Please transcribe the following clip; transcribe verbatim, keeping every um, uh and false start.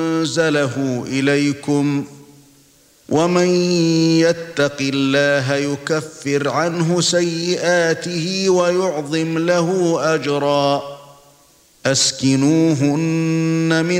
أنزله إليكم ومن يتق الله يكفر عنه سيئاته ويعظم له أجرا أسكنوهن من